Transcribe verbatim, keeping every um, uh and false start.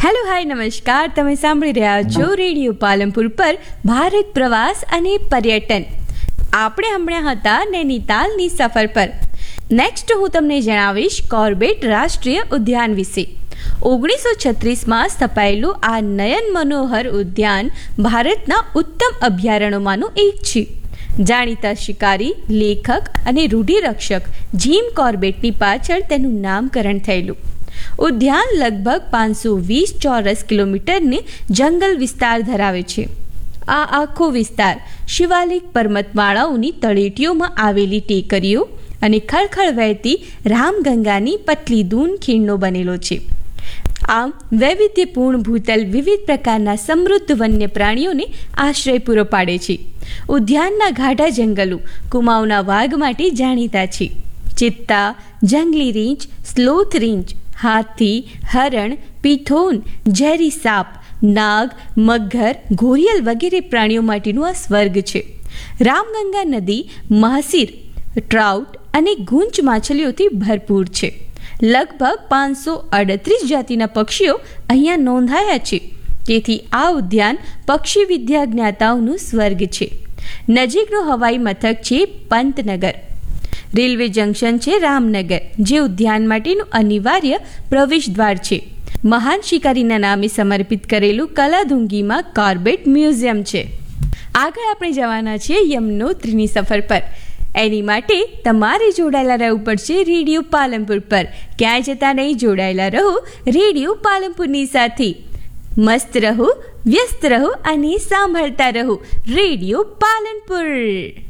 Hello hi નમસ્કાર, તમે સાંભળી રહ્યા છો રેડિયો પાલનપુર પર ભારત પ્રવાસ અને પર્યટન. આપણે હમણાં હતા નૈનીતાલની સફર પર. નેક્સ્ટ હું તમને જણાવીશ કોર્બેટ રાષ્ટ્રીય ઉદ્યાન વિશે. ઓગણીસો છત્રીસમાં સ્થપાયેલું આ નયન મનોહર ઉદ્યાન ભારતના ઉત્તમ અભયારણ્યોમાંનું એક છે. જાણીતા શિકારી, લેખક અને રૂઢિરક્ષક જીમ કોર્બેટની પાછળ તેનું નામકરણ થયેલું. ઉદ્યાન લગભગ પાંચસો વીસ ચોરસ કિલોમીટરને જંગલ વિસ્તાર ધરાવે છે. આ આખો વિસ્તાર શિવાલિક પર્વતમાળાઓની તળેટીઓમાં આવેલી ટેકરીઓ અને ખળખળ વહેતી રામગંગાની પતલી દૂન ખીણનો બનેલો છે. આમ વૈવિધ્યપૂર્ણ ભૂતલ વિવિધ પ્રકારના સમૃદ્ધ વન્ય પ્રાણીઓને આશ્રય પૂરો પાડે છે. ઉદ્યાનના ગાઢા જંગલો કુમાઉના વાઘ માટે જાણીતા છે. ચિત્તા, જંગલી રીંછ, સ્લોથ રીંછ, હાથી, હરણ, પિથોન, ઝેરી સાપ, નાગ, મગર, ઘોરિયલ વગેરે પ્રાણીઓ માટેનું આ સ્વર્ગ છે. રામગંગા નદી મહાસીર, ટ્રાઉટ અને ગુંચ માછલીઓથી ભરપૂર છે. લગભગ પાંચસો અડત્રીસ જાતિના પક્ષીઓ અહીંયા નોંધાયા છે. તેથી આ ઉદ્યાન પક્ષી વિદ્યા જ્ઞાતાઓનું સ્વર્ગ છે. નજીકનું હવાઈ મથક છે પંતનગર. રેલવે જંકશન છે રામનગર, જે ઉદ્યાન માટેનું અનિવાર્ય પ્રવેશ દ્વાર છે. મહાન શિકારીના નામે સમર્પિત કરેલું કલાધુંગીમાં કોર્બેટ મ્યુઝિયમ છે. આગળ આપણે જવાના છીએ યમનોત્રીની સફર પર. એની માટે તમારે જોડાયેલા રહેવું પડશે રેડિયો પાલનપુર પર. ક્યાંય જતા નહીં, જોડાયેલા રહો રેડિયો પાલનપુરની સાથે. મસ્ત રહો, વ્યસ્ત રહો અને સાંભળતા રહો રેડિયો પાલનપુર.